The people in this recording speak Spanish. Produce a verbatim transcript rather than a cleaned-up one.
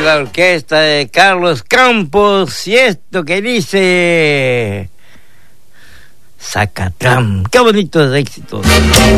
la orquesta de Carlos Campos y esto que dice Zacatlán. Qué bonitos éxitos.